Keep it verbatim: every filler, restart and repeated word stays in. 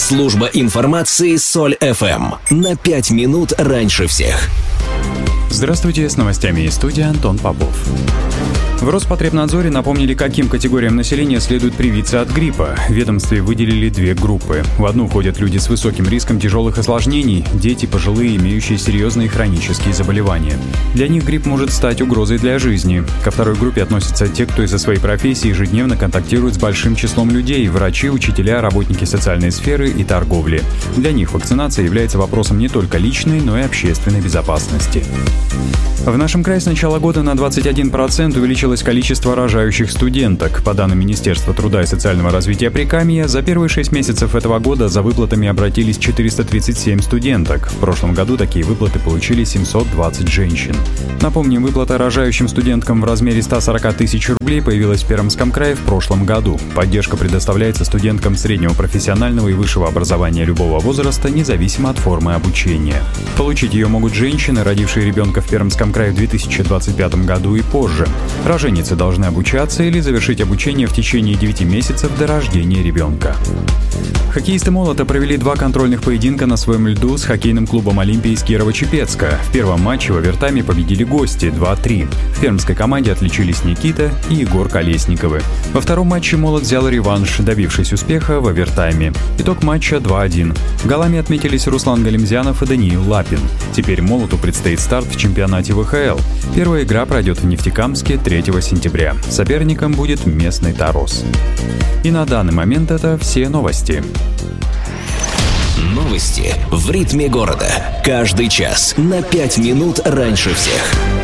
Служба информации Соль эф эм. На пять минут раньше всех. Здравствуйте, с новостями из студии Антон Попов. В Роспотребнадзоре напомнили, каким категориям населения следует привиться от гриппа. В ведомстве выделили две группы. В одну входят люди с высоким риском тяжелых осложнений, дети, пожилые, имеющие серьезные хронические заболевания. Для них грипп может стать угрозой для жизни. Ко второй группе относятся те, кто из-за своей профессии ежедневно контактирует с большим числом людей – врачи, учителя, работники социальной сферы и торговли. Для них вакцинация является вопросом не только личной, но и общественной безопасности. В нашем крае с начала года на двадцать один процент увеличилось количество рожающих студенток. По данным Министерства труда и социального развития Прикамья, за первые шесть месяцев этого года за выплатами обратились четыреста тридцать семь студенток. В прошлом году такие выплаты получили семьсот двадцать женщин. Напомним, выплата рожающим студенткам в размере сто сорок тысяч рублей появилась в Пермском крае в прошлом году. Поддержка предоставляется студенткам среднего профессионального и высшего образования любого возраста, независимо от формы обучения. Получить ее могут женщины, родившие ребенка в Пермском крае в две тысячи двадцать пятом году и позже. Роженицы должны обучаться или завершить обучение в течение девяти месяцев до рождения ребенка. Хоккеисты «Молота» провели два контрольных поединка на своем льду с хоккейным клубом «Олимпия» из Кирово-Чепецка. В первом матче в овертайме победили гости два-три. В пермской команде отличились Никита и Егор Колесниковы. Во втором матче «Молот» взял реванш, добившись успеха в овертайме. Итог матча два-один. Голами отметились Руслан Галимзянов и Даниил Лапин. Теперь «Молоту» предстоит старт в чемпионате вэ ха эл. Первая игра пройдет в Нефтекамске третьего сентября. Соперником будет местный «Тарос». И на данный момент это все новости. Новости в ритме города. Каждый час на пять минут раньше всех.